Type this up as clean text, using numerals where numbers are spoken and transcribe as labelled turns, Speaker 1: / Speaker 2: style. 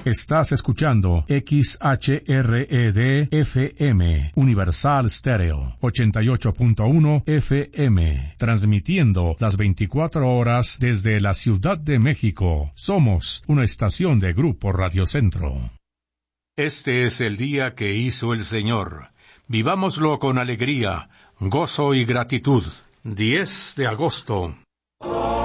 Speaker 1: Estás escuchando XHRED-FM, Universal Stereo, 88.1 FM, transmitiendo las 24 horas desde la Ciudad de México. Somos una estación de Grupo Radio Centro.
Speaker 2: Este es el día que hizo el Señor. Vivámoslo con alegría, gozo y gratitud. 10 de agosto.